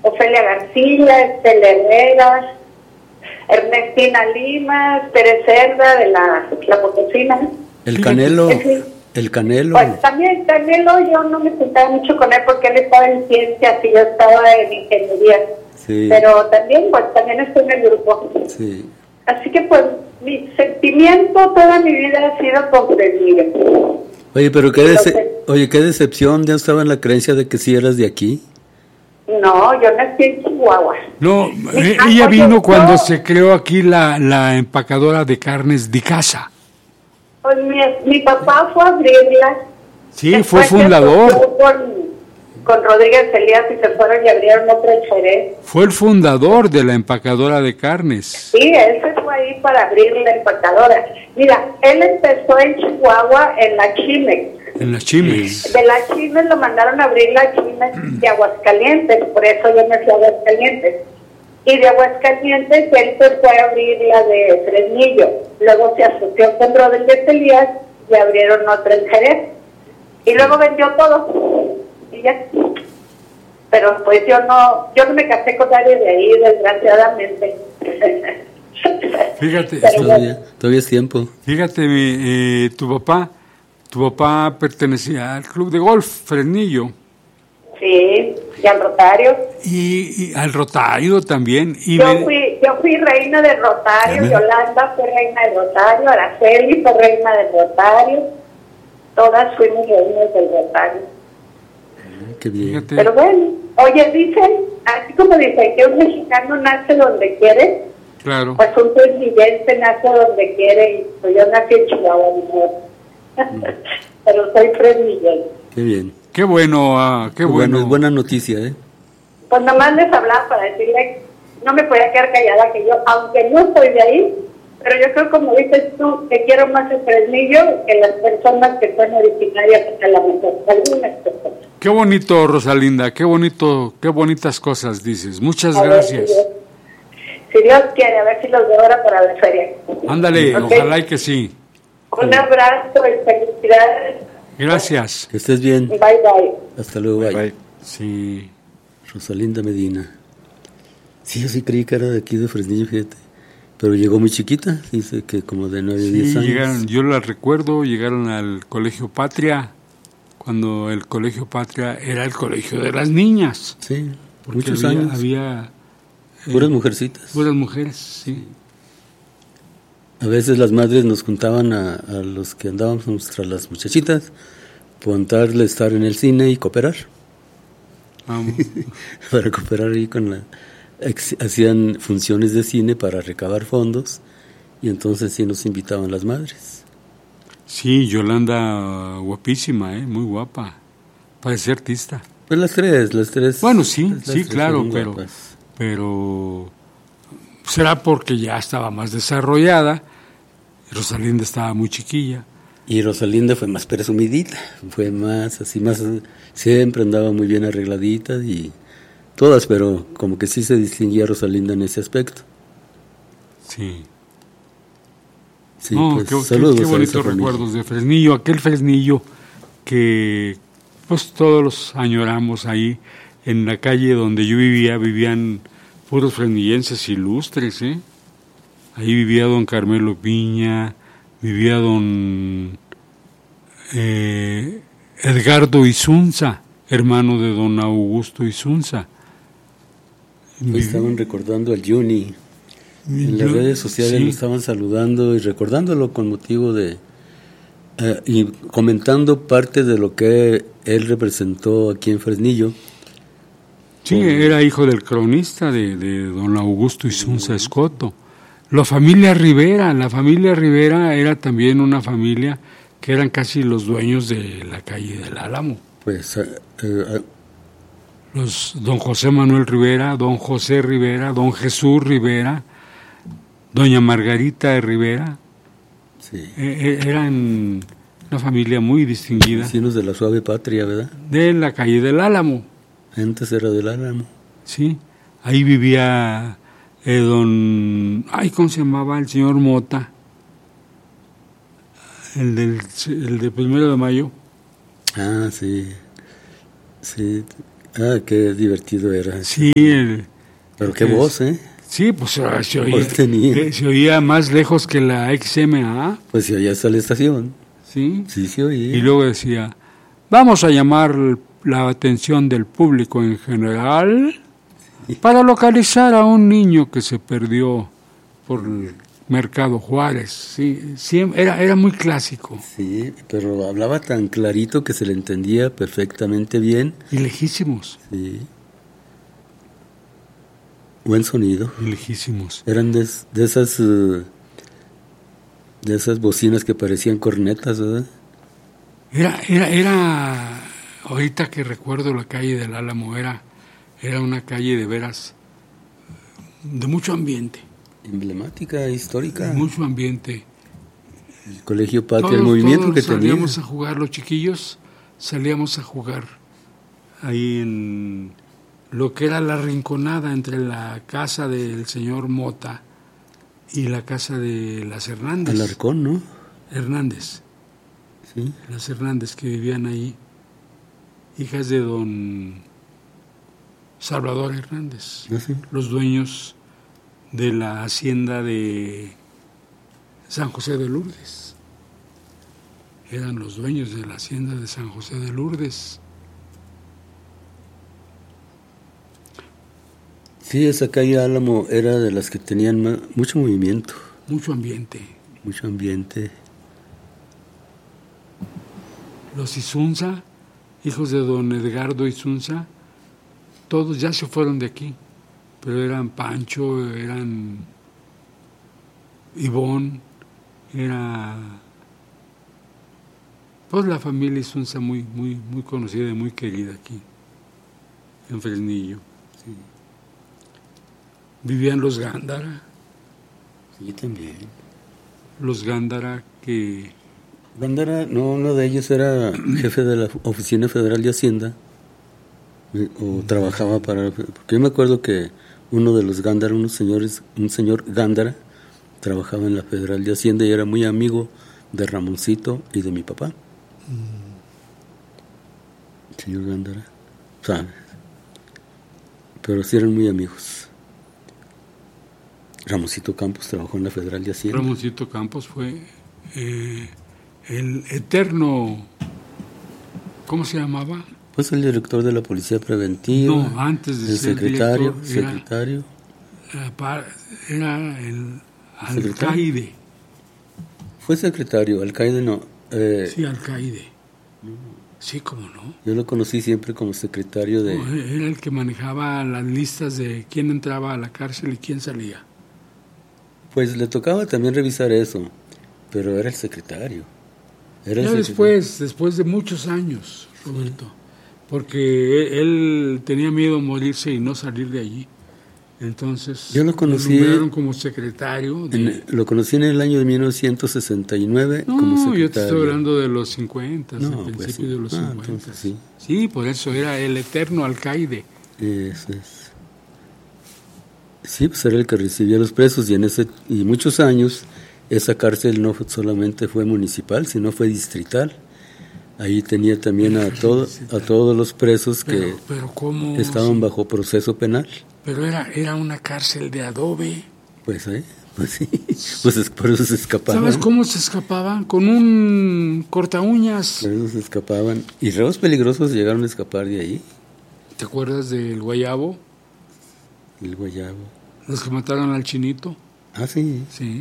Ofelia García, Estela Herrera, Ernestina Lima, Pérez Cerda de la Potosina. El Canelo. El Canelo. Pues también Canelo, yo no me sentaba mucho con él porque él estaba en ciencias y yo estaba en ingeniería. Sí. Pero también, pues también estoy en el grupo. Sí. Así que pues mi sentimiento toda mi vida ha sido comprendido. Oye, pero qué decepción, ya estaba en la creencia de que sí eras de aquí. No, yo nací en Chihuahua. No, ella vino cuando se creó aquí la empacadora de carnes de casa. Pues mi papá fue a abrirla. Sí, Después fue fundador. Se con Rodríguez Elías y se fueron y abrieron otra en Jerez. Fue el fundador de la empacadora de carnes. Sí, él se fue ahí para abrir la empacadora. Mira, él empezó en Chihuahua en la Chimex. En las Chimex. De la Chimex lo mandaron a abrir la Chimex de Aguascalientes, por eso yo me fui a Aguascalientes. Y de Aguascalientes él se fue a abrir la de Fresnillo. Luego se asoció con Rodríguez Elías y abrieron otra en Jerez. Y luego vendió todo. Y ya. Pero pues yo no me casé con nadie de ahí, desgraciadamente. Fíjate, todavía es tiempo. Fíjate, tu papá pertenecía al club de golf Fresnillo. Sí, y al Rotario. Y al Rotario también. Y yo fui reina del Rotario, Yolanda fue reina del Rotario, Araceli fue reina del Rotario, todas fuimos reinas del Rotario. Qué bien. Fíjate. Pero bueno, oye, dicen, así como dicen que un mexicano nace donde quiere, claro. Pues un fresnillense nace donde quiere, y pues yo nací en Chihuahua, pero soy fresnillense. Qué bien. Qué bueno, qué bueno. Es buena noticia, ¿eh? Pues nomás les hablaba para decirle, no me podía quedar callada, que yo, aunque no soy de ahí, pero yo creo, como dices tú, que quiero más el Fresnillo que las personas que son originarias de la mejor, algunas personas. Qué bonito, Rosalinda, qué bonitas cosas dices. Muchas gracias. Si Dios quiere, a ver si los veo ahora para la feria. Ándale, ¿Okay? Ojalá y que sí. Un abrazo y felicidades. Gracias. Que estés bien. Bye, bye. Hasta luego, bye. Bye. Sí. Rosalinda Medina. Sí, yo sí creí que era de aquí de Fresnillo, fíjate. Pero llegó muy chiquita, dice que como de 9 o 10 años. Llegaron, yo la recuerdo, llegaron al Colegio Patria, cuando el Colegio Patria era el colegio de las niñas. Sí, porque muchos años. Había puras mujercitas. Puras mujeres, sí. A veces las madres nos juntaban a los que andábamos tras las muchachitas, contarle estar en el cine y cooperar. Vamos. Para cooperar ahí con la... Hacían funciones de cine para recabar fondos y entonces sí nos invitaban las madres. Sí, Yolanda, guapísima, muy guapa. Parece artista. Pues las tres. Bueno, sí, tres claro, pero será porque ya estaba más desarrollada. Rosalinda estaba muy chiquilla. Y Rosalinda fue más presumidita, fue más, siempre andaba muy bien arregladita y todas, pero como que sí se distinguía Rosalinda en ese aspecto. Sí. Sí, no, pues, qué bonitos recuerdos de Fresnillo, aquel Fresnillo que pues todos los añoramos ahí en la calle donde yo vivían puros fresnillenses ilustres, Ahí vivía don Carmelo Piña, vivía don Edgardo Isunza, hermano de don Augusto Isunza. Hoy estaban recordando al Juni. En las redes sociales lo estaban saludando y recordándolo con motivo de... y comentando parte de lo que él representó aquí en Fresnillo. Sí, era hijo del cronista de don Augusto Isunza Escoto. La familia Rivera era también una familia que eran casi los dueños de la calle del Álamo. Pues... los don José Manuel Rivera, don José Rivera, don Jesús Rivera, doña Margarita de Rivera, sí. Eran una familia muy distinguida. Vecinos de la Suave Patria, ¿verdad? De la calle del Álamo. Antes era del Álamo. Sí, ahí vivía ¿cómo se llamaba? El señor Mota, el del 1 de mayo. Ah, sí. Sí. Ah, qué divertido era. Sí, pero qué voz, ¿eh? Sí, pues se oía más lejos que la XMA. Pues se oía hasta la estación. Sí. Sí, se oía. Y luego decía, vamos a llamar la atención del público en general para localizar a un niño que se perdió por el Mercado Juárez. Sí, era muy clásico. Sí, pero hablaba tan clarito que se le entendía perfectamente bien. Y lejísimos. Sí. Buen sonido. Y lejísimos. Eran de esas bocinas que parecían cornetas, ¿verdad? Era ahorita que recuerdo la calle del Álamo, era una calle de veras de mucho ambiente. Emblemática, histórica. Mucho ambiente. El Colegio Patria, el movimiento que tenía. Salíamos a jugar, los chiquillos, salíamos a jugar ahí en lo que era la rinconada entre la casa del señor Mota y la casa de las Hernández. Alarcón, ¿no? Hernández. Sí. Las Hernández que vivían ahí, hijas de don Salvador Hernández, ¿Ah, sí? Los dueños de la hacienda de San José de Lourdes. Eran los dueños de la hacienda de San José de Lourdes. Sí, esa calle Álamo era de las que tenían mucho movimiento. Mucho ambiente. Mucho ambiente. Los Isunza, hijos de don Edgardo Isunza, todos ya se fueron de aquí, pero eran Pancho, eran Ivón, era pues la familia Isunza muy conocida y muy querida aquí en Fresnillo. Sí. Vivían los Gándara. Sí, también. Los Gándara que... Gándara, no, uno de ellos era jefe de la Oficina Federal de Hacienda, o trabajaba para... Porque yo me acuerdo que uno de los Gándara, un señor Gándara, trabajaba en la Federal de Hacienda y era muy amigo de Ramoncito y de mi papá. Señor Gándara, ¿sabes? Pero sí eran muy amigos. Ramoncito Campos trabajó en la Federal de Hacienda. Ramoncito Campos fue el eterno, ¿cómo se llamaba? Pues el director de la Policía Preventiva. No, antes de ser secretario. Era el alcaide. Fue secretario, alcaide no. Sí, alcaide. Sí, cómo no. Yo lo conocí siempre como secretario de... No, era el que manejaba las listas de quién entraba a la cárcel y quién salía. Pues le tocaba también revisar eso, pero era el secretario. Después de muchos años, Roberto, porque él tenía miedo a morirse y no salir de allí. Entonces, yo lo conocí, lo nombraron como secretario. Lo conocí en el año de 1969 como secretario. Yo te estoy hablando de los 50, no, al principio pues, de los 50. Entonces, sí. Sí, por eso era el eterno alcaide. Eso es. Sí, pues era el que recibía a los presos y muchos años esa cárcel no solamente fue municipal, sino fue distrital. Ahí tenía también a todos los presos que estaban bajo proceso penal. Pero era una cárcel de adobe. Pues sí, pues por eso se escapaban. ¿Sabes cómo se escapaban? Con un corta uñas. Por eso se escapaban. Y reos peligrosos llegaron a escapar de ahí. ¿Te acuerdas del Guayabo? El Guayabo. Los que mataron al Chinito. Ah, sí. Sí.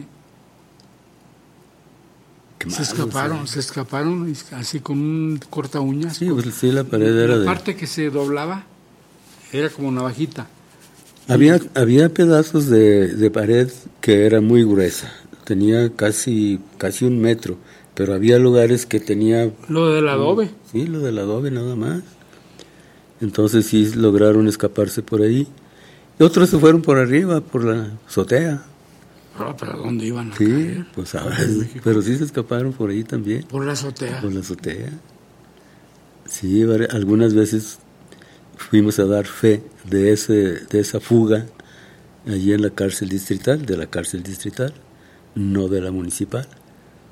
Se escaparon así con un corta uñas. Sí, pues sí, la pared era de... La parte que se doblaba era como navajita. Había pedazos de pared que era muy gruesa, tenía casi 1 metro, pero había lugares que tenía... Lo del adobe. Sí, lo del adobe nada más. Entonces sí lograron escaparse por ahí. Y otros se fueron por arriba, por la azotea. ¿Pero dónde iban a caer? Sí, pues ahora pero sí se escaparon por ahí también. ¿Por la azotea? Por la azotea. Sí, algunas veces fuimos a dar fe de esa fuga allí en la cárcel distrital, no de la municipal.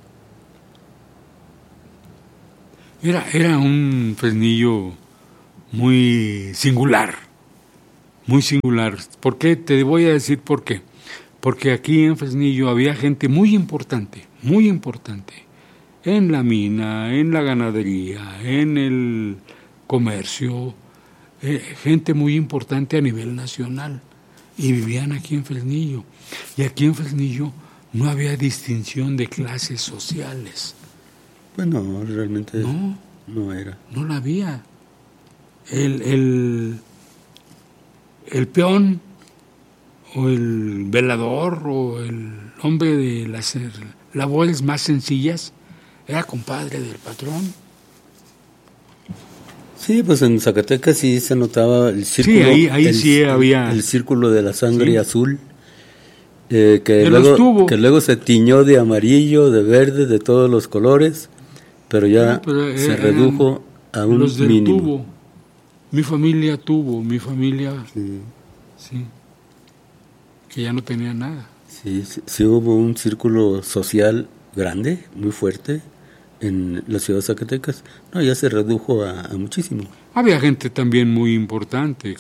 Era un Fresnillo muy singular. Muy singular. ¿Por qué? Te voy a decir por qué. Porque aquí en Fresnillo había gente muy importante, en la mina, en la ganadería, en el comercio, gente muy importante a nivel nacional, y vivían aquí en Fresnillo. Y aquí en Fresnillo no había distinción de clases sociales. Bueno, realmente no era. No la había. El peón o el velador o el hombre de las labores más sencillas era compadre del patrón. Sí, pues en Zacatecas sí se notaba el círculo. Sí, ahí sí había el círculo de la sangre azul, que luego se tiñó de amarillo, de verde, de todos los colores, pero ya se redujo a un los del mínimo. tubo. Mi familia sí, que ya no tenía nada. Sí hubo un círculo social grande, muy fuerte, en la ciudad de Zacatecas. No, ya se redujo a muchísimo. Había gente también muy importante,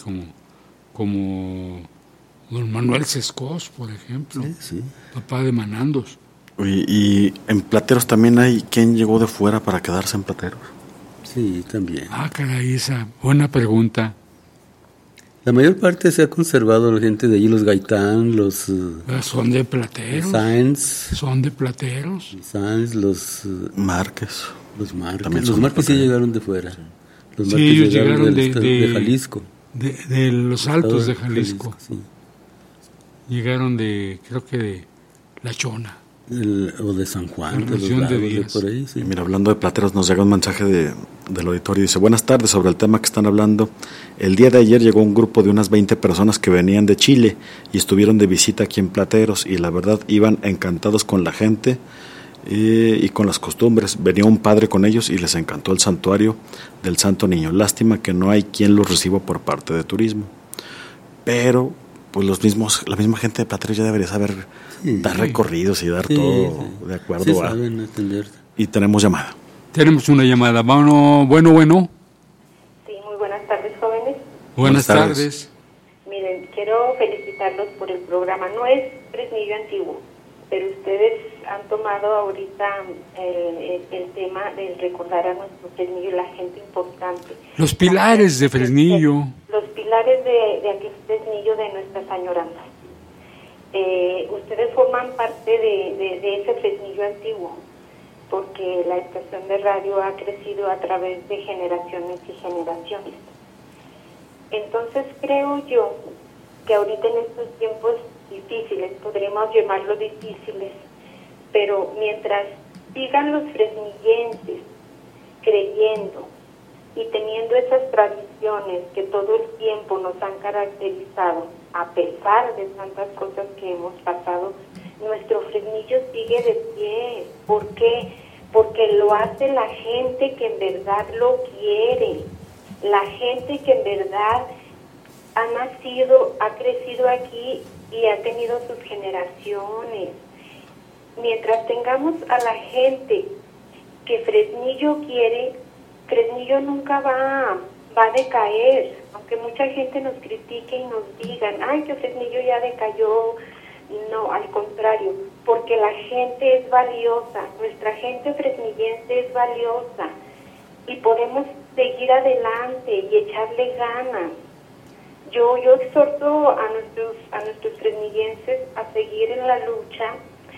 como don Manuel Sescos, por ejemplo, papá de Manandos. Y en Plateros también hay quien llegó de fuera para quedarse en Plateros. Sí, también. Caray, esa buena pregunta. La mayor parte se ha conservado la gente de allí, los Gaitán, los... son de Plateros. Sáenz. Son de Plateros. Sáenz, los... Márquez. Los Márquez sí llegaron de fuera. Los sí, Márquez ellos llegaron de Jalisco. De los Altos de Jalisco. Sí. Llegaron creo que de La Chona. O de San Juan, de los Lagos, de por ahí, sí. Mira, hablando de Plateros, nos llega un mensaje del auditorio. Dice: buenas tardes, sobre el tema que están hablando. El día de ayer llegó un grupo de unas 20 personas que venían de Chile y estuvieron de visita aquí en Plateros, y la verdad iban encantados con la gente y con las costumbres. Venía un padre con ellos y les encantó el santuario del Santo Niño. Lástima que no hay quien los reciba por parte de turismo. Pero pues la misma gente de Plateros ya debería saber dar recorridos y dar todo de acuerdo a... Saben atender. Y tenemos llamada. Tenemos una llamada. Bueno. Sí, muy buenas tardes, jóvenes. Buenas tardes. Miren, quiero felicitarlos por el programa. No es Fresnillo antiguo, pero ustedes han tomado ahorita el tema del recordar a nuestro Fresnillo, la gente importante. Los pilares de Fresnillo. Los pilares de aquel Fresnillo, de nuestras añoranzas. Ustedes forman parte de ese Fresnillo antiguo, porque la estación de radio ha crecido a través de generaciones y generaciones. Entonces creo yo que ahorita en estos tiempos difíciles, podríamos llamarlo difíciles, pero mientras sigan los fresnillenses creyendo y teniendo esas tradiciones que todo el tiempo nos han caracterizado, a pesar de tantas cosas que hemos pasado, nuestro Fresnillo sigue de pie. ¿Por qué? Porque lo hace la gente que en verdad lo quiere, la gente que en verdad ha nacido, ha crecido aquí y ha tenido sus generaciones. Mientras tengamos a la gente que Fresnillo quiere, Fresnillo nunca va a decaer, aunque mucha gente nos critique y nos digan, ay, que Fresnillo ya decayó. No, al contrario, porque la gente es valiosa, nuestra gente fresnillense es valiosa y podemos seguir adelante y echarle ganas. Yo exhorto a nuestros fresnillenses a seguir en la lucha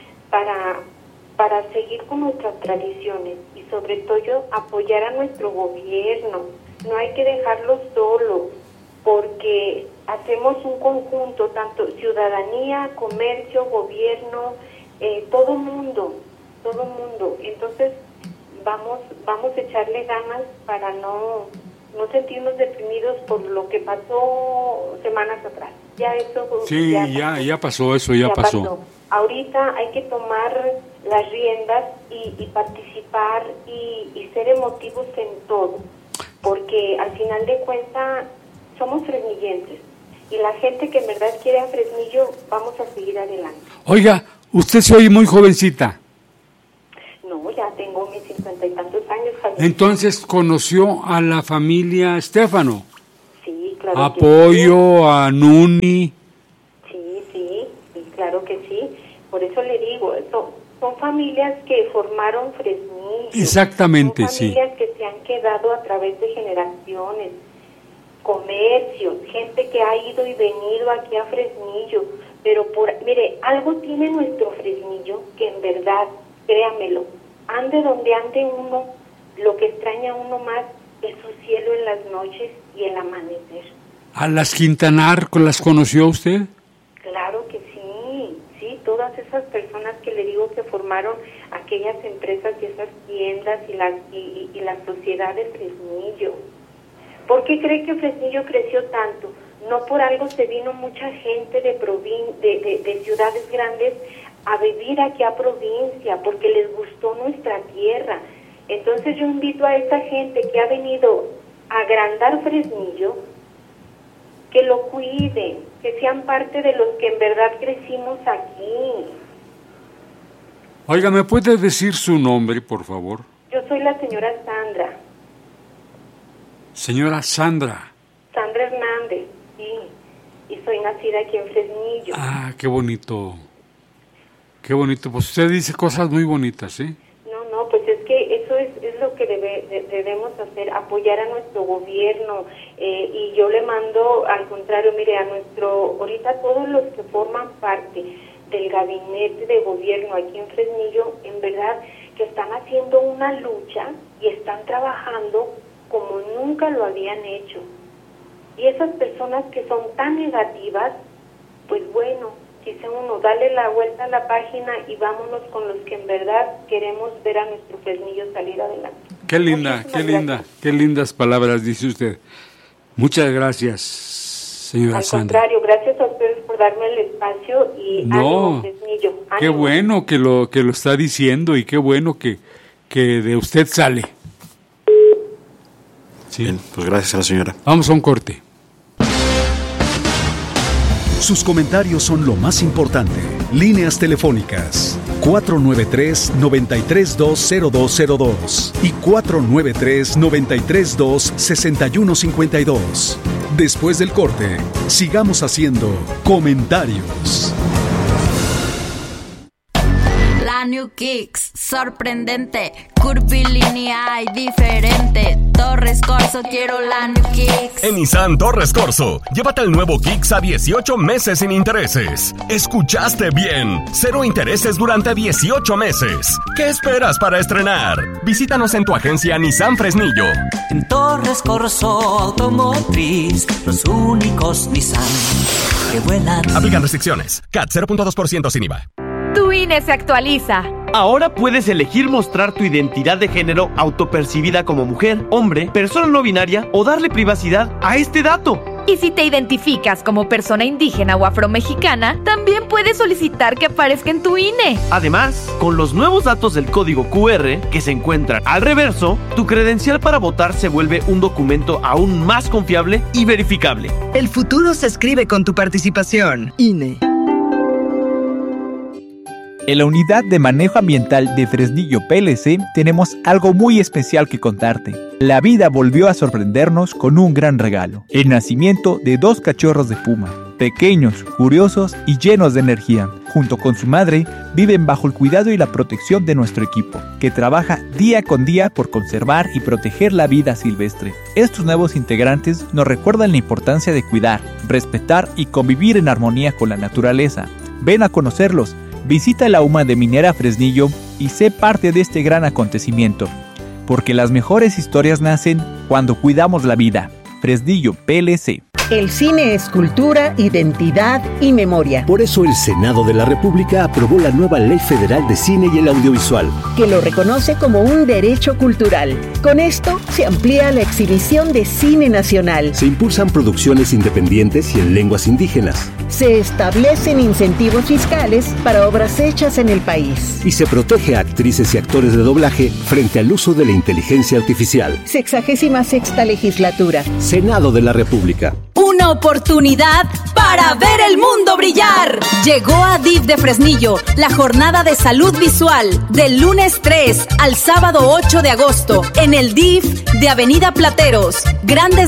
para seguir con nuestras tradiciones y sobre todo apoyar a nuestro gobierno. No hay que dejarlo solo, porque hacemos un conjunto, tanto ciudadanía, comercio, gobierno, todo mundo. Entonces vamos a echarle ganas para no sentirnos deprimidos por lo que pasó semanas atrás. Ya eso ya pasó eso, ya pasó. Ahorita hay que tomar las riendas y participar y ser emotivos en todo, porque al final de cuentas somos fresnillenses y la gente que en verdad quiere a Fresnillo, vamos a seguir adelante. Oiga, usted se oye muy jovencita. No, ya tengo mis 50 y tantos años, Javier. Entonces conoció a la familia Estéfano. Sí, claro. Apoyo a Nuni. Sí, claro que sí. Por eso le digo, son familias que formaron Fresnillo. Exactamente, son familias que se han quedado a través de generaciones, comercios, gente que ha ido y venido aquí a Fresnillo. Pero mire, algo tiene nuestro Fresnillo que en verdad, créamelo, ande donde ande uno, lo que extraña a uno más es su cielo en las noches y el amanecer. ¿A las Quintanar las conoció usted? Claro que sí, todas esas personas que le digo que formaron aquellas empresas y esas tiendas y la sociedad de Fresnillo. ¿Por qué cree que Fresnillo creció tanto? No por algo se vino mucha gente de ciudades grandes a vivir aquí a provincia, porque les gustó nuestra tierra. Entonces yo invito a esa gente que ha venido a agrandar Fresnillo, que lo cuiden, que sean parte de los que en verdad crecimos aquí. Oiga, ¿me puede decir su nombre, por favor? Yo soy la señora Sandra. Señora Sandra. Sandra Hernández, sí. Y soy nacida aquí en Fresnillo. Ah, qué bonito. Qué bonito. Pues usted dice cosas muy bonitas, ¿eh? No, pues es que eso es lo que debemos hacer, apoyar a nuestro gobierno. Y yo le mando, al contrario, mire, ahorita todos los que forman parte del gabinete de gobierno aquí en Fresnillo, en verdad que están haciendo una lucha y están trabajando como nunca lo habían hecho. Y esas personas que son tan negativas, pues bueno, dice uno, dale la vuelta a la página y vámonos con los que en verdad queremos ver a nuestro Fresnillo salir adelante. Qué linda, qué lindas palabras dice usted. Muchas gracias, señora Sandra. Al contrario, gracias a ustedes por darme el espacio y ánimo, Fresnillo. Ánimo. Qué bueno que lo está diciendo y qué bueno que de usted sale. Sí. Bien, pues gracias a la señora. Vamos a un corte. Sus comentarios son lo más importante. Líneas telefónicas 493-932-0202 y 493-932-6152. Después del corte, sigamos haciendo comentarios. La New Kicks, sorprendente, curvilínea y diferente. Torres Corso, quiero la New Kicks. En Nissan Torres Corso, llévate el nuevo Kicks a 18 meses sin intereses. ¿Escuchaste bien? 0 intereses durante 18 meses. ¿Qué esperas para estrenar? Visítanos en tu agencia Nissan Fresnillo. En Torres Corso Automotriz, los únicos Nissan que vuelan. Aplican restricciones. CAT 0.2% sin IVA. Tu INE se actualiza. Ahora puedes elegir mostrar tu identidad de género autopercibida como mujer, hombre, persona no binaria o darle privacidad a este dato. Y si te identificas como persona indígena o afromexicana, también puedes solicitar que aparezca en tu INE. Además, con los nuevos datos del código QR que se encuentran al reverso, tu credencial para votar se vuelve un documento aún más confiable y verificable. El futuro se escribe con tu participación. INE. En la Unidad de Manejo Ambiental de Fresnillo PLC tenemos algo muy especial que contarte. La vida volvió a sorprendernos con un gran regalo: el nacimiento de 2 cachorros de puma, pequeños, curiosos y llenos de energía. Junto con su madre, viven bajo el cuidado y la protección de nuestro equipo, que trabaja día con día por conservar y proteger la vida silvestre. Estos nuevos integrantes nos recuerdan la importancia de cuidar, respetar y convivir en armonía con la naturaleza. Ven a conocerlos. Visita la UMA de Minera Fresnillo y sé parte de este gran acontecimiento, porque las mejores historias nacen cuando cuidamos la vida. Fresnillo PLC. El cine es cultura, identidad y memoria. Por eso el Senado de la República aprobó la nueva Ley Federal de Cine y el Audiovisual, que lo reconoce como un derecho cultural. Con esto se amplía la exhibición de cine nacional. Se impulsan producciones independientes y en lenguas indígenas. Se establecen incentivos fiscales para obras hechas en el país. Y se protege a actrices y actores de doblaje frente al uso de la inteligencia artificial. 66ª legislatura. Senado de la República. Una una oportunidad para ver el mundo brillar. Llegó a DIF de Fresnillo la jornada de salud visual del lunes 3 al sábado 8 de agosto en el DIF de Avenida Plateros. Grandes